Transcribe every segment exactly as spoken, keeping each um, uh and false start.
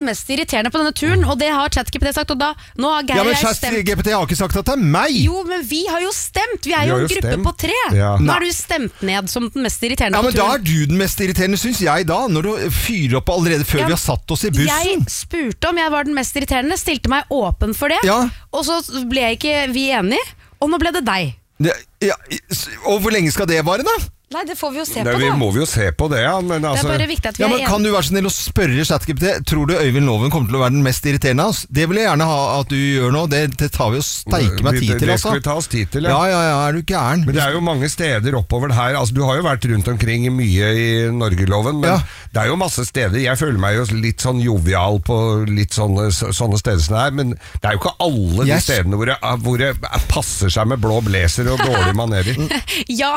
mest irriterende på denne turen, og det har ChatGPT sagt, og da, nå har Geir Ja, men stemt. ChatGPT har ikke sagt at det er meg. Jo, men vi har jo stemt, vi er Vi jo har en jo gruppe stemt. på tre. Ja. Nå har du stemt ned som den mest irriterende Ja, på men da turen. er du den mest irriterende, synes jeg da, når du fyrer opp allerede før Ja, vi har satt oss i bussen. Jeg spurte om jeg var den mest irriterende, stilte meg åpen for det, Ja. og så ble ikke vi enige, og nå ble det deg. Det, ja, og hvor lenge skal det vare da? Nei, det får vi jo se Nei, på vi da. må vi jo se på det, ja. Men Det altså, er bare viktig at vi Ja, er men Kan enige. du være så snill å spørre ChatGPT, tror du Øyvind Loven kommer til å være den mest irriterende av oss? Det vil jeg gjerne ha at du gjør nå, det, det tar vi jo steike meg vi- tid til, Det altså. skal vi ta oss tid til, ja. Ja, ja, ja, er du gæren? Men det er jo mange steder oppover her. Altså, du har jo vært rundt omkring i mye i Norgeloven, men Ja. det er jo masse steder. Jeg føler meg jo litt sånn jovial på litt sånne, sånne steder som det er, men det er jo ikke alle de Yes. stedene hvor det, hvor det passer seg med blå blazer og dårlige manerer. Ja.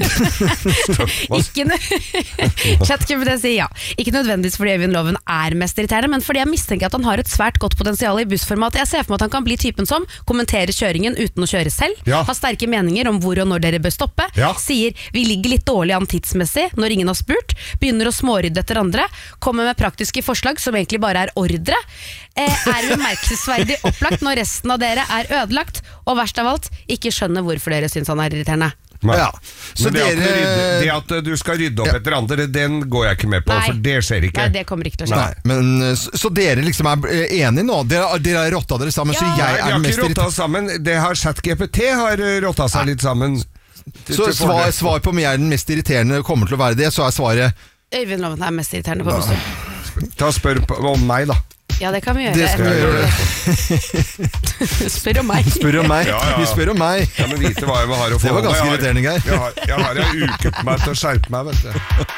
Ikke nø- ChatGPT sier ja. Ikke nødvendigvis fordi Øyvind Loven er mest irriterende, men fordi jeg mistenker at han har et svært godt potensial i bussformat. Jeg ser for meg at han kan bli typen som kommenterer kjøringen uten å kjøre selv, Ja. har sterke meninger om hvor og når dere bør stoppe, Ja. sier vi ligger litt dårlig an tidsmessig når ingen har spurt, begynner å smårydde etter andre, kommer med praktiske forslag som egentlig bare er ordre, eh, er bemerkelsesverdig opplagt når resten av dere er ødelagt, og verst av alt, ikke skjønner hvorfor dere synes han er irriterende. Nei. Ja. Så Men det, at dere- du rydder, det at du skal rydde opp Ja. etter andre, den går jeg ikke med på, Nei. for det skjer ikke. Nei, det kommer ikke til å skje. Nei, men så, så dere liksom er eh, enige nå? Dere, dere har rotta dere sammen, Ja. så Nei, jeg vi er har den mest ikke rotta irriterende. oss sammen. Det har ChatGPT har eh, rotta seg litt sammen. Til- Så til svar, fordel. svar på om jeg er den mest irriterende kommer til å være det, så er svaret Øyvind Loven er mest irriterende på busser. Ta og spør på- om meg, da. Ja, det kan vi gjøre. Det skal vi gjøre. Spør om meg. Spør om meg. Ja, ja, ja. Vi spør om meg. Ja, men vite hva jeg har å få. Det var ganske Jeg har- irriterende, Geir. Jeg har, jeg har ei uke på meg til å skjerpe meg, vet du.